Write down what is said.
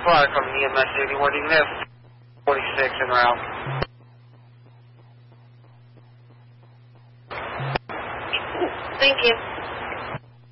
far from EMS anymore. You can have 46 en route. Thank you.